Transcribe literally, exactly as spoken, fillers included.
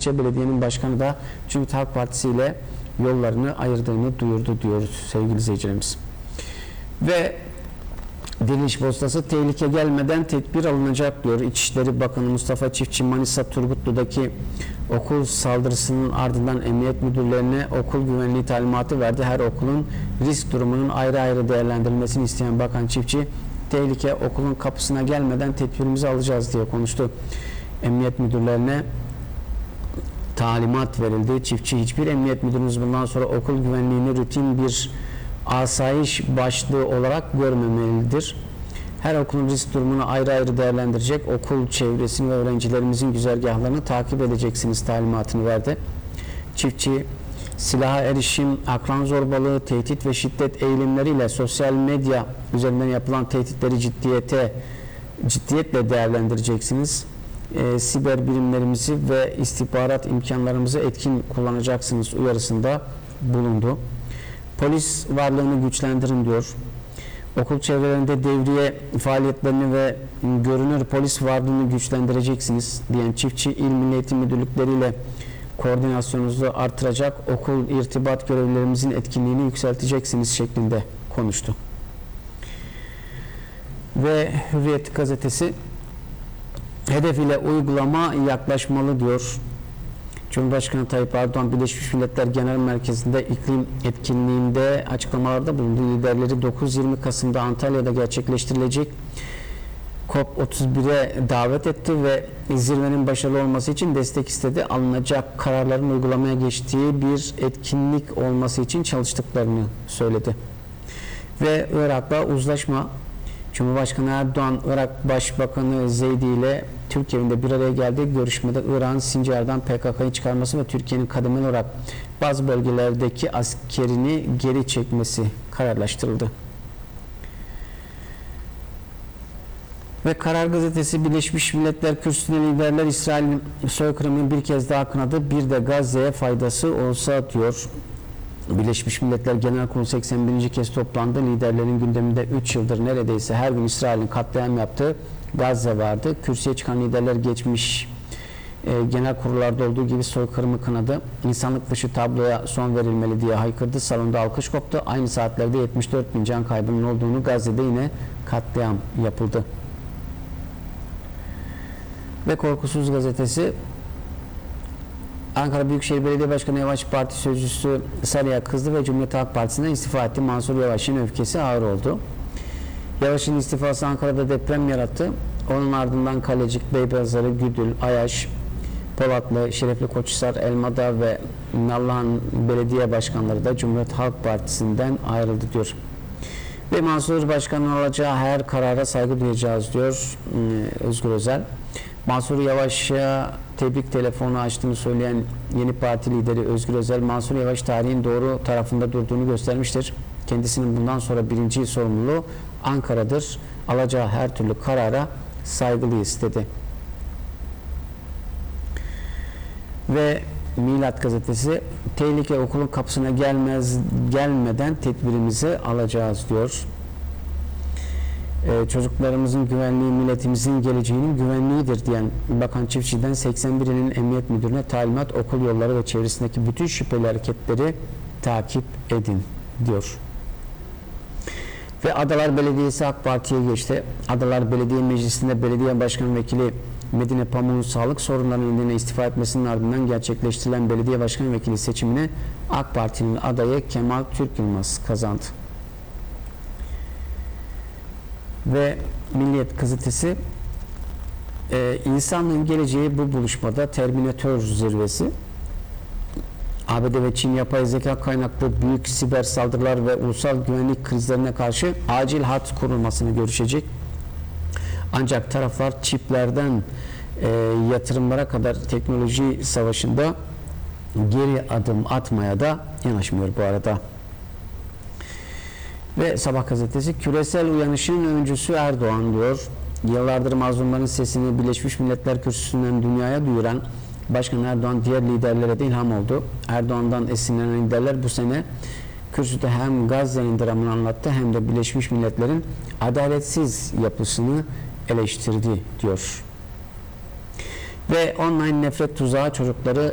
ilçe belediyenin başkanı da Cumhuriyet Halk Partisi ile yollarını ayırdığını duyurdu diyoruz sevgili izleyicilerimiz. Ve Diriliş Postası tehlike gelmeden tedbir alınacak diyor. İçişleri Bakanı Mustafa Çiftçi Manisa Turgutlu'daki okul saldırısının ardından emniyet müdürlerine okul güvenliği talimatı verdi. Her okulun risk durumunun ayrı ayrı değerlendirilmesini isteyen Bakan Çiftçi, tehlike okulun kapısına gelmeden tedbirimizi alacağız diye konuştu. Emniyet müdürlerine talimat verildi. Çiftçi, hiçbir emniyet müdürümüz bundan sonra okul güvenliğini rutin bir asayiş başlığı olarak görmemelidir. Her okulun risk durumunu ayrı ayrı değerlendirecek, okul çevresini ve öğrencilerimizin güzergahlarını takip edeceksiniz talimatını verdi. Çiftçi, silaha erişim, akran zorbalığı, tehdit ve şiddet eğilimleriyle sosyal medya üzerinden yapılan tehditleri ciddiyete ciddiyetle değerlendireceksiniz. E, siber birimlerimizi ve istihbarat imkanlarımızı etkin kullanacaksınız uyarısında bulundu. Polis varlığını güçlendirin diyor. Okul çevrelerinde devriye faaliyetlerini ve görünür polis varlığını güçlendireceksiniz diyen Çiftçi, İl Milli Eğitim Müdürlükleriyle koordinasyonunuzu artıracak, okul irtibat görevlilerimizin etkinliğini yükselteceksiniz şeklinde konuştu. Ve Hürriyet gazetesi, hedef ile uygulama yaklaşmalı diyor. Cumhurbaşkanı Tayyip Erdoğan, Birleşmiş Milletler Genel Merkezi'nde iklim etkinliğinde açıklamalarda bulundu. Liderleri dokuz yirmi Kasım'da Antalya'da gerçekleştirilecek COP otuz bire davet etti ve zirvenin başarılı olması için destek istedi. Alınacak kararların uygulamaya geçtiği bir etkinlik olması için çalıştıklarını söyledi. Ve Irak'la uzlaşma, Cumhurbaşkanı Erdoğan, Irak Başbakanı Zeydi ile Türk evinde bir araya geldi. Görüşmede İran, Sincar'dan P K K'yı çıkarması ve Türkiye'nin kademeli olarak bazı bölgelerdeki askerini geri çekmesi kararlaştırıldı. Ve Karar Gazetesi, Birleşmiş Milletler Kürsüsü'nde liderler İsrail'in soykırımını bir kez daha kınadı. Bir de Gazze'ye faydası olsa diyor. Birleşmiş Milletler Genel Kurulu seksen birinci kez toplandı. Liderlerin gündeminde üç yıldır neredeyse her gün İsrail'in katliam yaptığı Gazze vardı. Kürsüye çıkan liderler geçmiş e, genel kurullarda olduğu gibi soykırımı kınadı. İnsanlık dışı tabloya son verilmeli diye haykırdı. Salonda alkış koptu. Aynı saatlerde yetmiş dört bin can kaybının olduğunu, Gazze'de yine katliam yapıldı. Ve Korkusuz Gazetesi, Ankara Büyükşehir Belediye Başkanı Yavaş Parti Sözcüsü Sarıya kızdı ve Cumhuriyet Halk Partisi'nden istifa etti. Mansur Yavaş'ın öfkesi ağır oldu. Yavaş'ın istifası Ankara'da deprem yarattı. Onun ardından Kalecik, Beypazarı, Güdül, Ayaş, Polatlı, Şerefli Koçhisar, Elmadağ ve Nallıhan Belediye Başkanları da Cumhuriyet Halk Partisi'nden ayrıldı diyor. Ve Mansur Başkan'ın alacağı her karara saygı duyacağız diyor Özgür Özel. Mansur Yavaş'a tebrik telefonu açtığını söyleyen Yeni Parti lideri Özgür Özel, Mansur Yavaş tarihin doğru tarafında durduğunu göstermiştir. Kendisinin bundan sonra birinci sorumluluğu Ankara'dır. Alacağı her türlü karara saygılıyız dedi. Ve Milat Gazetesi, tehlike okulun kapısına gelmez gelmeden tedbirimizi alacağız diyor. Ee, çocuklarımızın güvenliği milletimizin geleceğinin güvenliğidir diyen Bakan Çiftçi'den seksen bir ilin emniyet müdürüne talimat, okul yolları ve çevresindeki bütün şüpheli hareketleri takip edin diyor. Ve Adalar Belediyesi AK Parti'ye geçti. Adalar Belediye Meclisi'nde belediye başkan vekili Medine Pamuk'un sağlık sorunlarının nedeniyle istifa etmesinin ardından gerçekleştirilen belediye başkan vekili seçimine AK Parti'nin adayı Kemal Türk Yılmaz kazandı. Ve Milliyet gazetesi, e, insanlığın geleceği bu buluşmada Terminator zirvesi, A B D ve Çin yapay zeka kaynaklı büyük siber saldırılar ve ulusal güvenlik krizlerine karşı acil hat kurulmasını görüşecek. Ancak taraflar çiplerden e, yatırımlara kadar teknoloji savaşında geri adım atmaya da yanaşmıyor bu arada. Ve Sabah gazetesi, küresel uyanışın öncüsü Erdoğan diyor. Yıllardır mazlumların sesini Birleşmiş Milletler Kürsüsü'nden dünyaya duyuran Başkan Erdoğan diğer liderlere de ilham oldu. Erdoğan'dan esinlenen liderler bu sene kürsüde hem Gazze'nin dramını anlattı hem de Birleşmiş Milletler'in adaletsiz yapısını eleştirdi diyor. Ve online nefret tuzağı çocukları